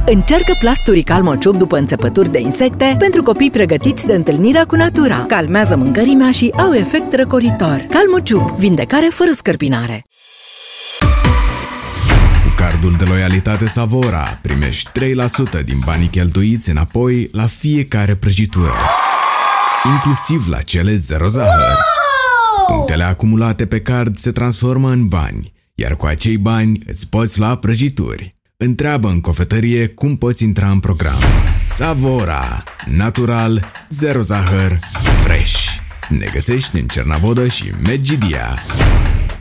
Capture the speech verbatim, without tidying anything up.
Încearcă plasturii Calmociuc după înțepături de insecte pentru copii pregătiți de întâlnirea cu natura. Calmează mâncărimea și au efect răcoritor. Calmociuc, vindecare fără scărpinare. Cu cardul de loialitate Savora primești trei la sută din banii cheltuiți înapoi la fiecare prăjitură, inclusiv la cele zero zahăr. Punctele acumulate pe card se transformă în bani, iar cu acei bani îți poți lua prăjituri. Întreabă în cofetărie cum poți intra în program. Savora, natural, zero zahăr, fresh. Ne găsești în Cernavodă și Medgidia.